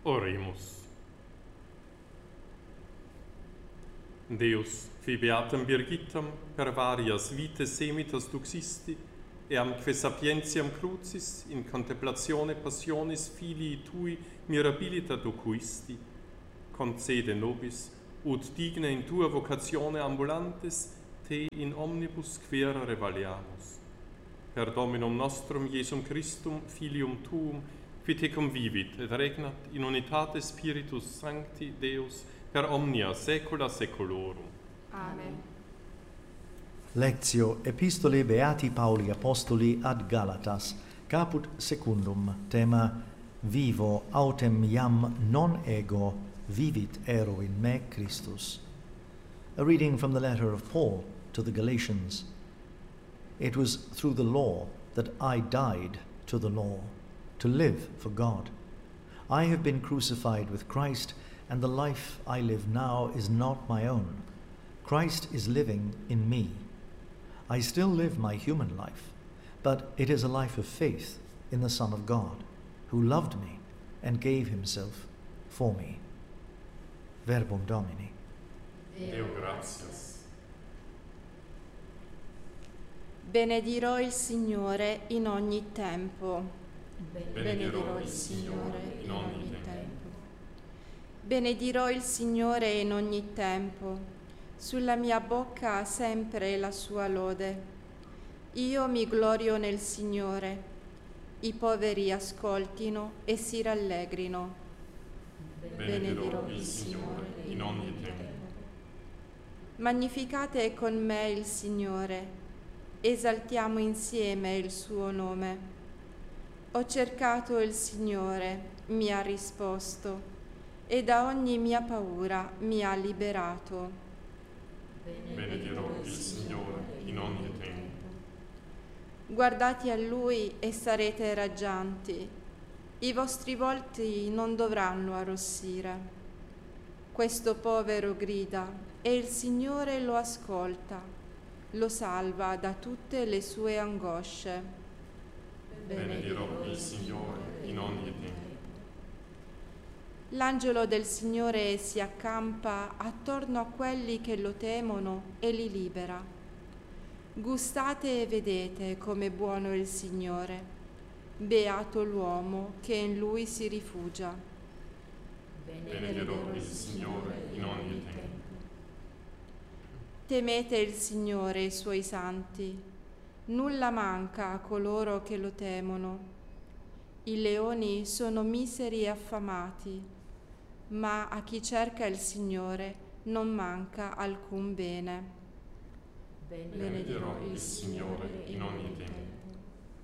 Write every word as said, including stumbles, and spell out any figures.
Oremus. Deus, qui beatam Birgittam per varias vites semitas duxisti, e amque sapientiam crucis in contemplatione passionis filii tui mirabilita docuisti, concede nobis, ut digne in tua vocatione ambulantes, te in omnibus quera revaliamus. Per Dominum nostrum Iesum Christum, Filium tuum, qui te convivit et regnat in unitate Spiritus Sancti Deus per omnia saecula saeculorum. Amen. Lectio Epistolae Beati Pauli Apostoli ad Galatas, caput secundum, tema Vivo autem iam non ego, vivit ero in me Christus. A reading from the letter of Paul to the Galatians. It was through the law that I died to the law, to live for God. I have been crucified with Christ, and the life I live now is not my own. Christ is living in me. I still live my human life, but it is a life of faith in the Son of God, who loved me and gave himself for me. Verbum Domini. Deo gratias. Benedirò il Signore in ogni tempo. Benedirò il Signore in ogni tempo. Benedirò il Signore in ogni tempo. Sulla mia bocca sempre la sua lode. Io mi glorio nel Signore. I poveri ascoltino e si rallegrino. Benedirò il Signore in ogni tempo. Magnificate con me il Signore. Esaltiamo insieme il suo nome. Ho cercato il Signore, mi ha risposto, e da ogni mia paura mi ha liberato. Benedirò il Signore in ogni tempo. Guardate a Lui e sarete raggianti. I vostri volti non dovranno arrossire. Questo povero grida e il Signore lo ascolta, lo salva da tutte le sue angosce. Benedirò il Signore in ogni tempo. L'angelo del Signore si accampa attorno a quelli che lo temono e li libera. Gustate e vedete come buono è il Signore. Beato l'uomo che in Lui si rifugia. Benedirò il Signore in ogni tempo. Temete il Signore e i suoi santi. Nulla manca a coloro che lo temono. I leoni sono miseri e affamati, ma a chi cerca il Signore non manca alcun bene. Benedirò il Signore in ogni tempo.